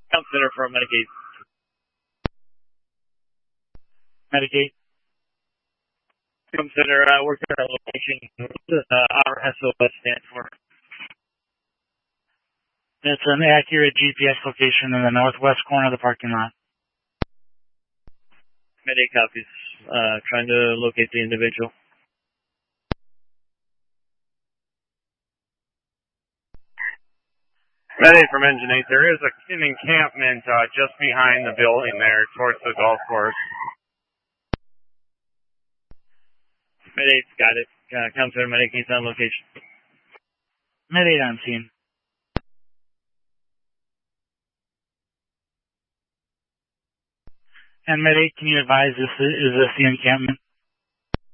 Center for Medicaid. Medicaid. Center, work at our location. Our SOS stands for. It's an accurate GPS location in the northwest corner of the parking lot. Med-8 copies. Trying to locate the individual. Med-8 from Engine 8. There is an encampment just behind the building there towards the golf course. Med-8's got it. Center Medicaid's on location. Med-8 on scene. And Med-8, can you advise is this the encampment?